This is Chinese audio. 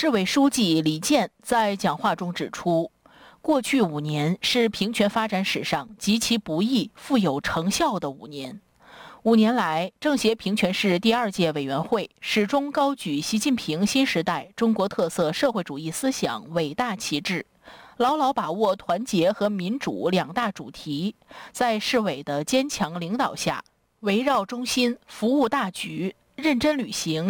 市委书记李健在讲话中指出，过去5年是平权发展史上极其不易、富有成效的5年。5年来，政协平权市第2届委员会始终高举习近平新时代中国特色社会主义思想伟大旗帜，牢牢把握团结和民主2大主题，在市委的坚强领导下，围绕中心服务大局，认真履行